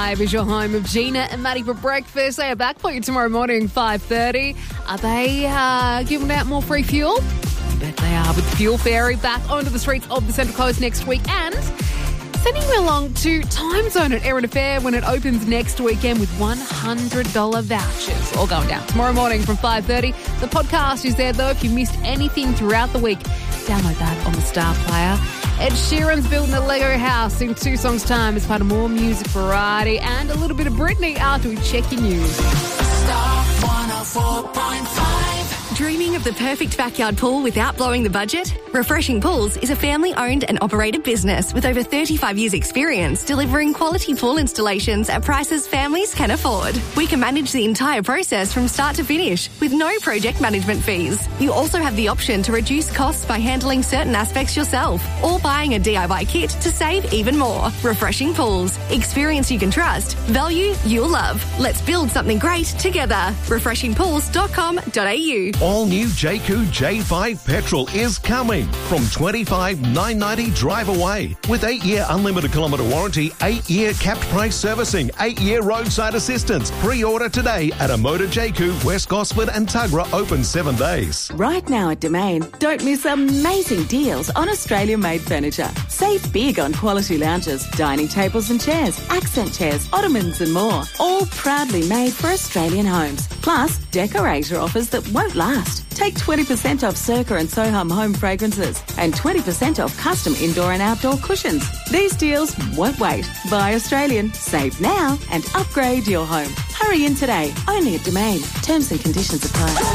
Vibe is your home of Gina and Maddie for breakfast. They are back for you tomorrow morning, 5:30. Are they giving out more free fuel? I bet they are, with Fuel Fairy back onto the streets of the Central Coast next week, and sending you along to Time Zone at Erina Fair when it opens next weekend with $100 vouchers. All going down tomorrow morning from 5:30. The podcast is there, though, if you missed anything throughout the week. Download that on the Star Player. Ed Sheeran's building a Lego house in 2 songs' time as part of more music variety and a little bit of Britney after we check your news. Star 104.5. Dreaming of the perfect backyard pool without blowing the budget? Refreshing Pools is a family-owned and operated business with over 35 years' experience delivering quality pool installations at prices families can afford. We can manage the entire process from start to finish with no project management fees. You also have the option to reduce costs by handling certain aspects yourself or buying a DIY kit to save even more. Refreshing Pools. Experience you can trust. Value you'll love. Let's build something great together. refreshingpools.com.au. All new Jayco J5 petrol is coming from $25,990 drive away with 8-year unlimited kilometre warranty, 8-year capped price servicing, 8-year roadside assistance. Pre-order today at a Motor Jayco, West Gosford and Tuggerah, open 7 days. Right now at Domain, don't miss amazing deals on Australia-made furniture. Save big on quality lounges, dining tables and chairs, accent chairs, ottomans and more. All proudly made for Australian homes. Plus, decorator offers that won't last. Take 20% off Circa and Soham home fragrances and 20% off custom indoor and outdoor cushions. These deals won't wait. Buy Australian, save now and upgrade your home. Hurry in today, only at Domain. Terms and conditions apply.